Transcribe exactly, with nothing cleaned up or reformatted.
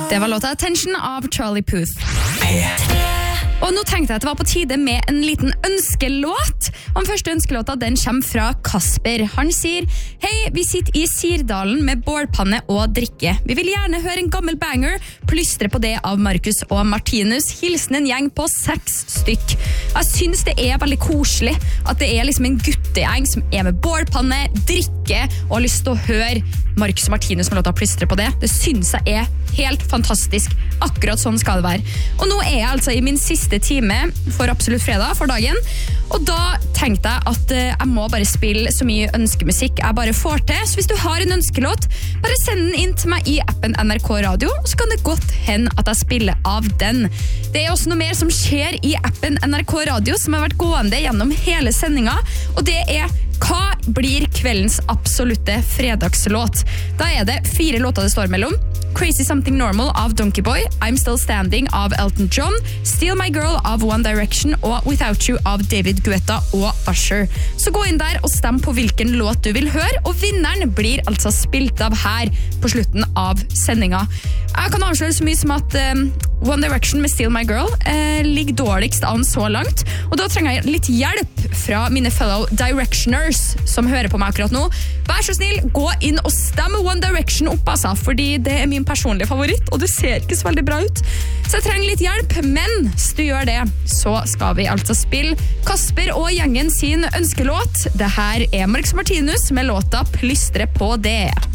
Det var låta Attention av Charlie Puth. Og nå tenkte jeg at det var på tide med en liten ønskelåt. Og den første ønskelåta den kommer fra Kasper. Han sier: Hei, vi sitter i Sirdalen med bålpanne og drikke. Vi vil gjerne høre en gammel banger, plystre på det av Markus og Martinus. Hilsen en gjeng på seks stykk. Jeg synes det er veldig koselig at det er liksom en guttegjeng som er med bålpanne, drikke og har lyst til å høre Markus og Martinus med låta plystre på det. Det synes jeg er helt fantastisk. Akkurat sånn skal det være. Og nå er jeg altså i min siste time for Absolutt fredag for dagen, og da tenkte jeg at jeg må bare spille så mye ønskemusikk jeg bare får til. Så hvis du har en ønskelåt, bare send den inn til meg i appen N R K Radio, og så kan det godt hende at jeg spiller av den. Det er også noe mer som skjer i appen N R K Radio som har vært gående gjennom hele sendinga, og det er: hva blir kveldens absolutte fredagslåt? Da er det fire låter det står mellom. Crazy Something Normal av Donkey Boy, I'm Still Standing av Elton John, Steal My Girl av One Direction og Without You av David Guetta og Usher. Så gå inn der og stem på hvilken låt du vil høre, og vinneren blir altså spilt av her på slutten av sendinga. Jeg kan avsløre så mye som at um, One Direction med Steal My Girl uh, ligger dårligst an så langt, og da trenger jeg litt hjelp fra mine fellow Directioners som hører på meg akkurat nå. Vær så snill, gå inn og stemme One Direction opp, altså, fordi det er min personlige favoritt, og det ser ikke så veldig bra ut. Så jeg trenger litt hjelp, men hvis du gjør det, så skal vi altså spille Kasper og gjengen sin ønskelåt. Det her er Markus Martinus med låta Plystre på det.